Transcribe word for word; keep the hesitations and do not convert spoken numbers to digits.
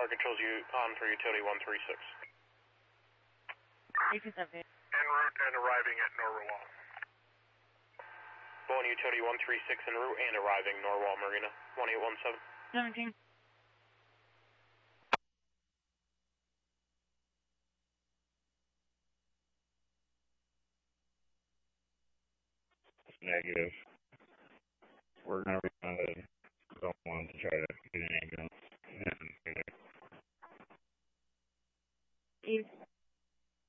Tower controls you on for utility one three six. eight two seven. En route and arriving at Norwalk. Boeing utility one three six en route and arriving Norwalk Marina, one eight one seven. seventeen. Negative. We're going to respond to someone to try to get an ambulance. Eve.